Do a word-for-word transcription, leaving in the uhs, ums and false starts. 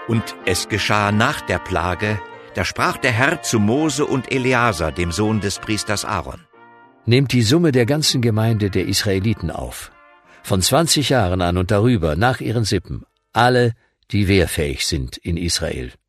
Und es geschah nach der Plage, da sprach der Herr zu Mose und Eleazar, dem Sohn des Priesters Aaron: Nehmt die Summe der ganzen Gemeinde der Israeliten auf, von zwanzig Jahren an und darüber, nach ihren Sippen, alle, die wehrfähig sind in Israel.